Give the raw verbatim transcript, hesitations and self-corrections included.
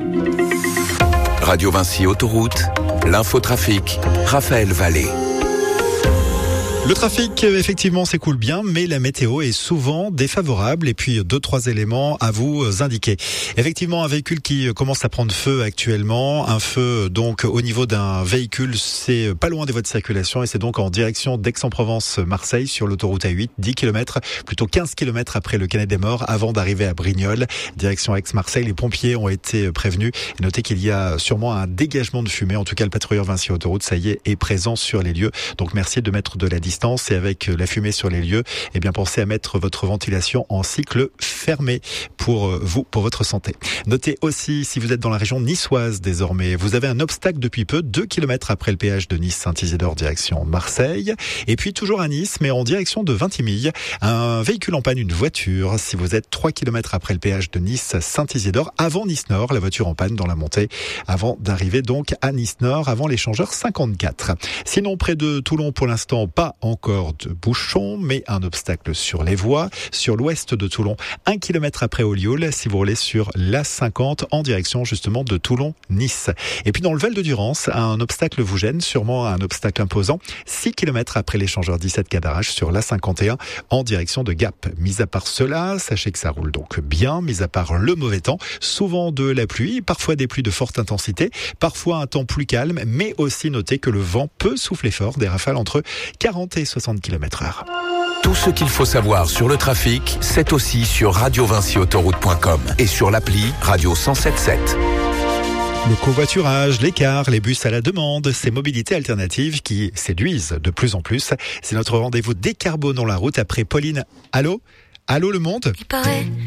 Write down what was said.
Radio Vinci Autoroute, l'infotrafic, Raphaël Vallée. Le trafic, effectivement, s'écoule bien, mais la météo est souvent défavorable. Et puis, deux, trois éléments à vous indiquer. Effectivement, un véhicule qui commence à prendre feu actuellement. Un feu, donc, au niveau d'un véhicule, c'est pas loin des voies de circulation. Et c'est donc en direction d'Aix-en-Provence-Marseille sur l'autoroute A huit, dix kilomètres, plutôt quinze kilomètres après le Canet des Morts, avant d'arriver à Brignoles. Direction Aix-Marseille, les pompiers ont été prévenus. Et notez qu'il y a sûrement un dégagement de fumée. En tout cas, le patrouilleur Vinci Autoroute, ça y est, est présent sur les lieux. Donc, merci de mettre de la distance. Et avec la fumée sur les lieux, eh bien pensez à mettre votre ventilation en cycle fermé pour vous, pour votre santé. Notez aussi, si vous êtes dans la région niçoise désormais, vous avez un obstacle depuis peu, deux kilomètres après le péage de Nice-Saint-Isidore, direction Marseille. Et puis toujours à Nice, mais en direction de Vintimille, un véhicule en panne, une voiture. Si vous êtes trois kilomètres après le péage de Nice-Saint-Isidore, avant Nice-Nord, la voiture en panne dans la montée, avant d'arriver donc à Nice-Nord, avant l'échangeur cinquante-quatre. Sinon, près de Toulon, pour l'instant, pas encore de bouchons, mais un obstacle sur les voies. Sur l'ouest de Toulon, un kilomètre après Ollioules, si vous roulez sur l'A cinquante en direction justement de Toulon-Nice. Et puis dans le Val de Durance, un obstacle vous gêne, sûrement un obstacle imposant, six kilomètres après l'échangeur dix-sept Cadarache sur l'A cinquante et un en direction de Gap. Mis à part cela, sachez que ça roule donc bien, mis à part le mauvais temps, souvent de la pluie, parfois des pluies de forte intensité, parfois un temps plus calme, mais aussi notez que le vent peut souffler fort, des rafales entre quarante et soixante kilomètres heure. Tout ce qu'il faut savoir sur le trafic, c'est aussi sur radio vinci autoroute point com et sur l'appli Radio cent sept sept. Le covoiturage, les cars, les bus à la demande, ces mobilités alternatives qui séduisent de plus en plus. C'est notre rendez-vous décarbonons la route après Pauline. Allô ? Allô le monde ? Il paraît